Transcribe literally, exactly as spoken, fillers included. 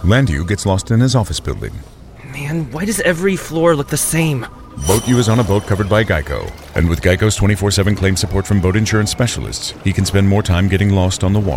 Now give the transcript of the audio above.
Landu gets lost in his office building. Man, why does every floor look the same? Boat U is on a boat covered by Geico. And with Geico's twenty-four seven claim support from boat insurance specialists, he can spend more time getting lost on the water.